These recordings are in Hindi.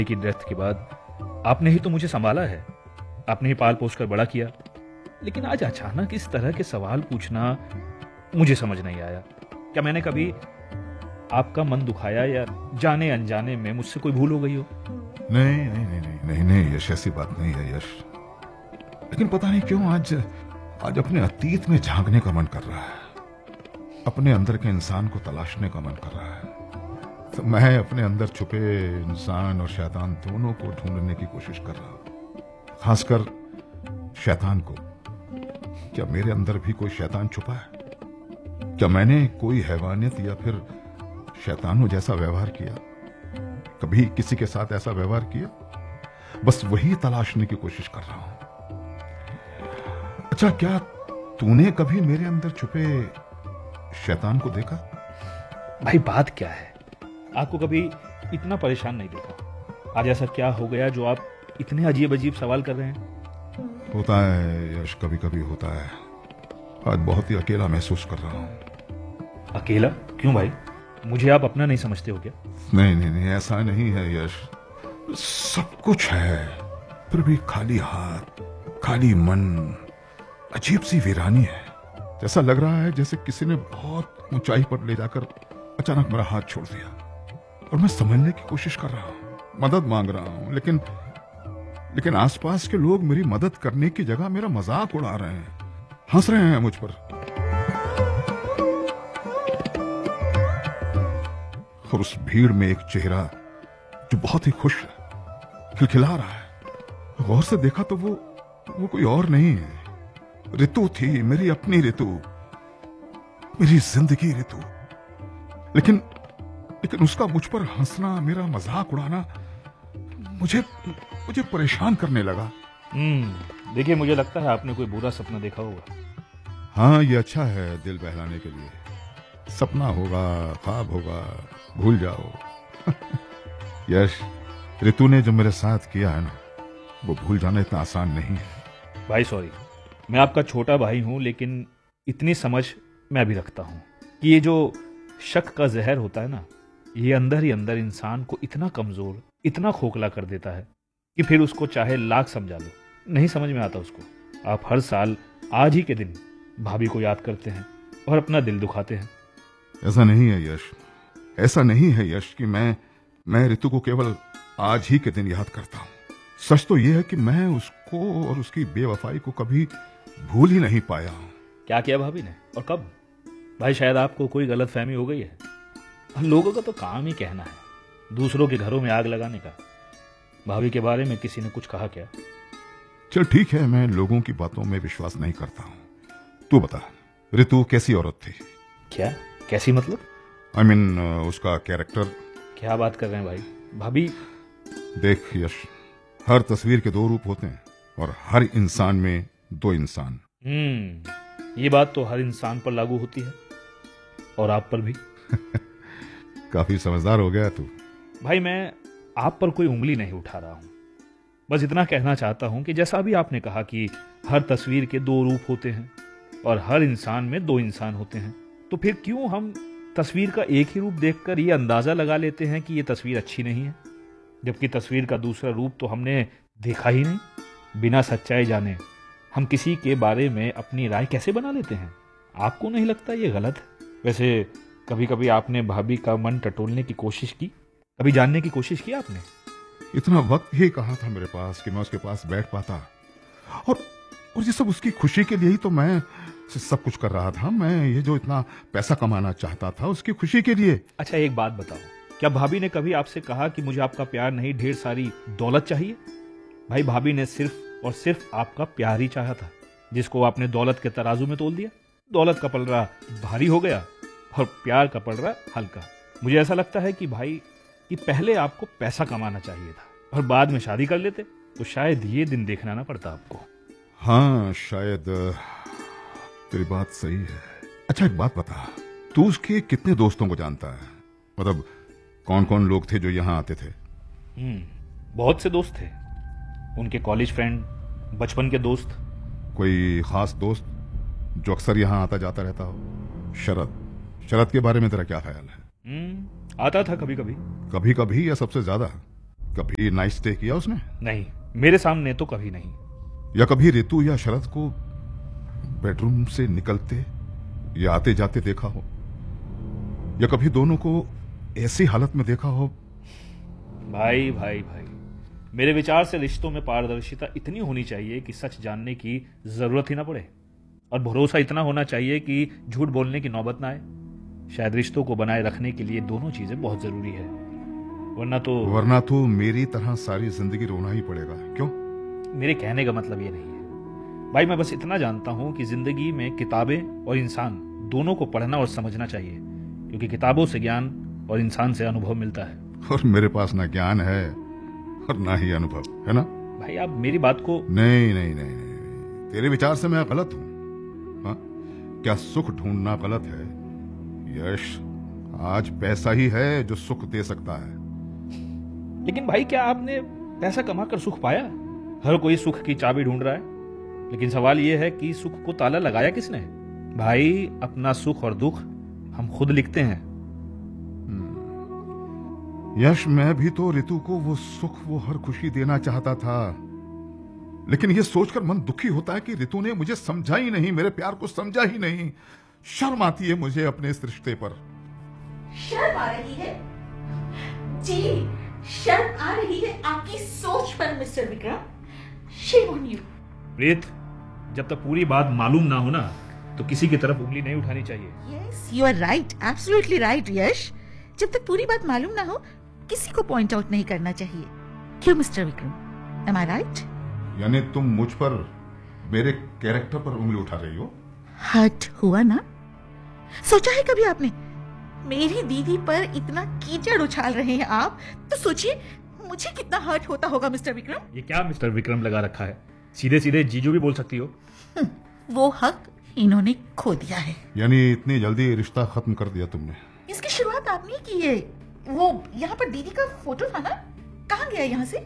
की डेथ के बाद आपने ही तो मुझे संभाला है, आपने ही पाल पोस कर बड़ा किया। लेकिन आज अचानक इस तरह के सवाल पूछना मुझे समझ नहीं आया। क्या मैंने कभी आपका मन दुखाया या जाने अनजाने में मुझसे कोई भूल हो गई हो? नहीं नहीं नहीं नहीं नहीं नहीं यश, ऐसी बात नहीं है यश। लेकिन पता नहीं क्यों आज आज अपने अतीत में झांकने का मन कर रहा है, अपने अंदर के इंसान को तलाशने का मन कर रहा है। तो मैं अपने अंदर छुपे इंसान और शैतान दोनों को ढूंढने की कोशिश कर रहा हूं, खासकर शैतान को। क्या मेरे अंदर भी कोई शैतान छुपा है? क्या मैंने कोई हैवानियत या फिर शैतानों जैसा व्यवहार किया? कभी किसी के साथ ऐसा व्यवहार किया? बस वही तलाशने की कोशिश कर रहा हूं। अच्छा, क्या तूने कभी मेरे अंदर छुपे शैतान को देखा? भाई बात क्या है, आपको कभी इतना परेशान नहीं देखा। आज ऐसा क्या हो गया जो आप इतने अजीब अजीब सवाल कर रहे हैं? होता है यश, कभी कभी होता है। आज बहुत ही अकेला महसूस कर रहा हूं। अकेला क्यों भाई? मुझे आप अपना नहीं समझते हो क्या? नहीं नहीं नहीं, ऐसा नहीं है यश। सब कुछ है, फिर भी खाली हाथ, खाली मन, अजीब सी वीरानी है। जैसा लग रहा है जैसे किसी ने बहुत ऊंचाई पर ले जाकर अचानक मेरा हाथ छोड़ दिया, और मैं समझने की कोशिश कर रहा हूं, मदद मांग रहा हूं, लेकिन आसपास के लोग मेरी मदद करने की जगह मेरा मजाक उड़ा रहे हैं, हंस रहे हैं मुझ पर। और उस भीड़ में एक चेहरा जो बहुत ही खुश है, खिलखिला रहा है। गौर से देखा तो वो कोई और नहीं है, ऋतु थी, मेरी अपनी ऋतु, मेरी जिंदगी ऋतु। लेकिन उसका मुझ पर हंसना, मेरा मजाक उड़ाना मुझे परेशान करने लगा। देखिए, मुझे लगता है आपने कोई बुरा सपना देखा होगा। हाँ, ये अच्छा है दिल बहलाने के लिए। सपना होगा, ख्वाब होगा, भूल जाओ। यश, ऋतु ने जो मेरे साथ किया है ना, वो भूल जाना इतना आसान नहीं है। भाई सॉरी, मैं आपका छोटा भाई हूं, लेकिन इतनी समझ मैं भी रखता हूं कि ये जो शक का जहर होता है ना, ये अंदर ही अंदर इंसान को इतना कमजोर, इतना खोखला कर देता है कि फिर उसको चाहे लाख समझा लो, नहीं समझ में आता उसको। आप हर साल आज ही के दिन भाभी को याद करते हैं और अपना दिल दुखाते हैं। ऐसा नहीं है यश, ऐसा नहीं है यश कि मैं ऋतु को केवल आज ही के दिन याद करता हूँ। सच तो यह है कि मैं उसको और उसकी बेवफाई को कभी भूल ही नहीं पाया हूँ। क्या किया भाभी ने और कब? भाई शायद आपको कोई गलत फहमी हो गई है। लोगों का तो काम ही कहना है, दूसरों के घरों में आग लगाने का। भाभी के बारे में किसी ने कुछ कहा क्या? चल ठीक है, मैं लोगों की बातों में विश्वास नहीं करता हूँ। तू बता, ऋतु कैसी औरत थी? क्या कैसी मतलब? I mean, उसका कैरेक्टर। क्या बात कर रहे हैं भाई? भाभी देख यश, हर तस्वीर के दो रूप होते हैं और हर इंसान में दो इंसान। ये बात तो हर इंसान पर लागू होती है, और आप पर भी। काफी समझदार हो गया तू। भाई मैं आप पर कोई उंगली नहीं उठा रहा हूं, बस इतना कहना चाहता हूं कि जैसा भी आपने कहा कि हर तस्वीर के दो रूप होते हैं और हर इंसान में दो इंसान होते हैं, तो फिर क्यों हम तस्वीर का एक ही रूप देखकर ये अंदाजा लगा लेते हैं कि ये तस्वीर अच्छी नहीं है, जबकि तस्वीर का दूसरा रूप तो हमने देखा ही नहीं। बिना सच्चाई जाने हम किसी के बारे में अपनी राय कैसे बना लेते हैं? आपको नहीं लगता ये गलत है? वैसे कभी कभी आपने भाभी का मन टटोलने की कोशिश की? कभी जानने की कोशिश की आपने? इतना वक्त ही कहा था मेरे पास कि मैं उसके पास बैठ पाता, और ये सब उसकी खुशी के लिए ही तो मैं सब कुछ कर रहा था। मैं ये जो इतना पैसा कमाना चाहता था, उसकी खुशी के लिए। अच्छा एक बात बताओ, क्या भाभी ने कभी आपसे कहा कि मुझे आपका प्यार नहीं, ढेर सारी दौलत चाहिए? भाई भाभी ने सिर्फ और सिर्फ आपका प्यार ही चाहा था, जिसको आपने दौलत के तराजू में तोल दिया। दौलत का पलड़ा भारी हो गया और प्यार का पलड़ा हल्का। मुझे ऐसा लगता है कि भाई कि पहले आपको पैसा कमाना चाहिए था और बाद में शादी कर लेते, तो शायद ये दिन देखना ना पड़ता आपको। हाँ, शायद तेरी बात सही है। अच्छा एक बात बता, तू उसके कितने दोस्तों को जानता है? मतलब कौन कौन लोग थे जो यहाँ आते थे? बहुत से दोस्त थे, उनके कॉलेज फ्रेंड, बचपन के दोस्त। कोई खास दोस्त जो अक्सर यहाँ आता जाता रहता हो? शरद के बारे में तेरा क्या ख्याल है? आता था कभी कभी। कभी कभी या सबसे ज्यादा? कभी नाइट स्टे किया उसने? नहीं, मेरे सामने तो कभी नहीं। या कभी रितु या शरद को बेडरूम से निकलते या आते जाते देखा हो? या कभी दोनों को ऐसी हालत में देखा हो? भाई भाई भाई, मेरे विचार से रिश्तों में पारदर्शिता इतनी होनी चाहिए कि सच जानने की जरूरत ही ना पड़े, और भरोसा इतना होना चाहिए कि झूठ बोलने की नौबत ना आए। शायद रिश्तों को बनाए रखने के लिए दोनों चीजें बहुत जरूरी है, वरना तो मेरी तरह सारी जिंदगी रोना ही पड़ेगा। क्यों? मेरे कहने का मतलब ये नहीं है भाई, मैं बस इतना जानता हूं कि जिंदगी में किताबें और इंसान दोनों को पढ़ना और समझना चाहिए, क्योंकि किताबों से ज्ञान और इंसान से अनुभव मिलता है। और मेरे पास ना ज्ञान है और ना ही अनुभव है ना। भाई आप मेरी बात को नहीं नहीं नहीं, नहीं। तेरे विचार से मैं गलत हूं? हाँ? क्या सुख ढूंढना गलत है? यश, आज पैसा ही है जो सुख दे सकता है। लेकिन भाई, क्या आपने पैसा कमाकर सुख पाया? हर कोई सुख की चाबी ढूंढ रहा है, लेकिन सवाल यह है कि सुख को ताला लगाया किसने? भाई, अपना सुख और दुख हम खुद लिखते हैं। यश, मैं भी तो रितु को वो सुख, वो हर खुशी देना चाहता था, लेकिन ये सोचकर मन दुखी होता है कि रितु ने मुझे समझा ही नहीं, मेरे प्यार को समझा ही नहीं। शर्म आती है मुझे अपने इस रिश्ते पर। शर्म आ रही है जी, शर्म आ रही है आपकी सोच पर mister Vikram. Shame on you. प्रीत, जब तक पूरी बात मालूम ना हो ना, तो किसी की तरफ उंगली नहीं उठानी चाहिए। Yes, you are right, absolutely right यश। जब तक पूरी बात मालूम ना हो, किसी को पॉइंट आउट नहीं करना चाहिए। क्यों मिस्टर विक्रम, एम आई राइट? यानी तुम मुझ पर, मेरे कैरेक्टर पर उंगली उठा रही हो? हर्ट हुआ ना? सोचा है कभी आपने? मेरी दीदी पर इतना कीचड़ उछाल रहे हैं आप, तो सोचिए मुझे कितना हर्ट होता होगा मिस्टर विक्रम। ये क्या मिस्टर विक्रम लगा रखा है? सीधे सीधे जीजू भी बोल सकती हो। वो हक इन्होंने खो दिया है। यानी इतनी जल्दी रिश्ता खत्म कर दिया तुमने? इसकी शुरुआत आपने की है। वो यहाँ पर दीदी का फोटो था ना, कहाँ गया यहाँ से?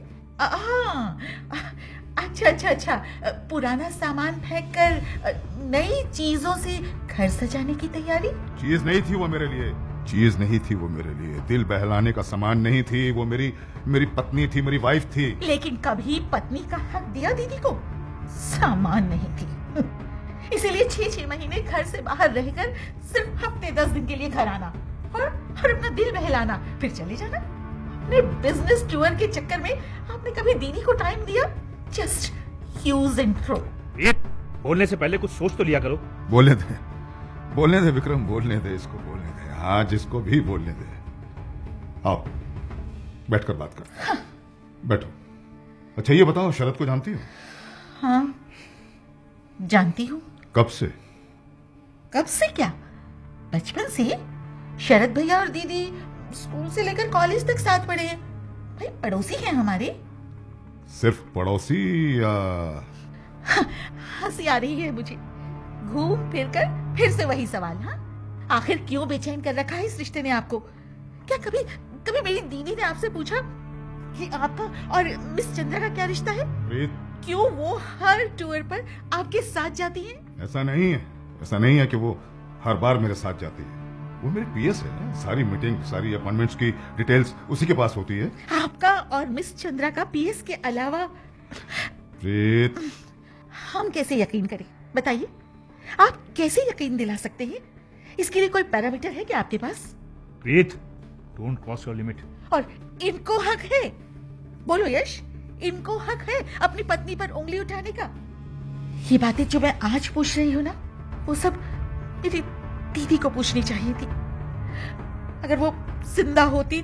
अच्छा अच्छा अच्छा, पुराना सामान फेंक कर नई चीजों से घर सजाने की तैयारी। चीज नहीं थी वो मेरे लिए, चीज नहीं थी वो मेरे लिए, दिल बहलाने का सामान नहीं थी वो, मेरी पत्नी थी, मेरी वाइफ थी। लेकिन कभी पत्नी का हक दिया दीदी को? सामान नहीं थी, इसीलिए 6-6 महीने घर से बाहर रहकर सिर्फ हफ्ते 10 दिन के लिए घर आना और अपना दिल बहलाना, फिर चले जाना। अपने बिजनेस टूर के चक्कर में आपने कभी दीदी को टाइम दिया? Just use and throw. बोलने से पहले कुछ सोच तो लिया करो। बोलने दे विक्रम, बोलने दे इसको, बोलने दे, आज इसको भी बोलने दे। आओ बैठकर बात करते हैं। हाँ। बैठो। अच्छा ये बताओ, शरद को जानती हो? हाँ जानती हूँ। कब से? कब से क्या, बचपन से। शरद भैया और दीदी स्कूल से लेकर कॉलेज तक साथ पढ़े हैं। भाई पड़ोसी हैं हमारे। सिर्फ पड़ोसी या? हंसी आ रही है मुझे। घूम फिर कर फिर से वही सवाल। हाँ, आखिर क्यों बेचैन कर रखा है इस रिश्ते ने आपको? क्या कभी कभी मेरी दीदी ने आपसे पूछा कि आपका और मिस चंद्रा का क्या रिश्ता है? क्यों वो हर टूर पर आपके साथ जाती हैं? ऐसा नहीं है कि वो हर बार मेरे साथ जाती है। वो मेरी पीएस है, सारी मीटिंग, सारी अपॉइंटमेंट्स की डिटेल्स उसी के पास होती है। आपका और मिस चंद्रा का पीएस के अलावा प्रीत, हम कैसे यकीन करें? बताइए, आप कैसे यकीन दिला सकते हैं? इसके लिए कोई पैरामीटर है क्या आपके पास? प्रीत, डोंट क्रॉस योर लिमिट। और इनको हक है, बोलो यश, इनको हक है अपनी पत्नी पर उंगली उठाने का? ये बातें जो मैं आज पूछ रही हूँ ना, वो सब मेरी दीदी को पूछनी चाहिए थी। अगर वो जिंदा होती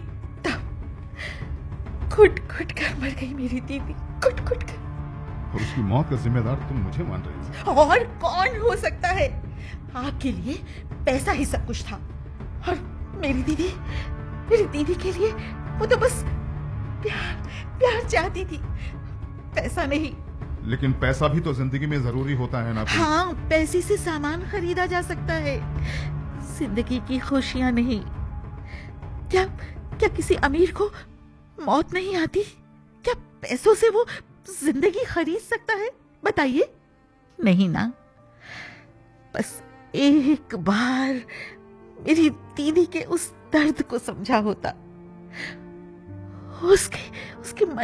तब। घुट घुट कर मर गई मेरी दीदी, घुट घुट कर। और उसकी मौत का जिम्मेदार तुम मुझे मान रही हो? और कौन हो सकता है? आपके लिए पैसा ही सब कुछ था, और मेरी दीदी के लिए वो तो बस प्यार चाहती थी, पैसा नहीं। लेकिन पैसा भी तो जिंदगी में जरूरी होता है ना? हाँ, पैसे से सामान खरीदा जा सकता है, जिंदगी की खुशियां नहीं। क्या किसी अमीर को मौत नहीं आती? क्या पैसों से वो जिंदगी खरीद सकता है? बताइए। नहीं ना। बस एक बार मेरी दीदी के उस दर्द को समझा होता, उसके उसके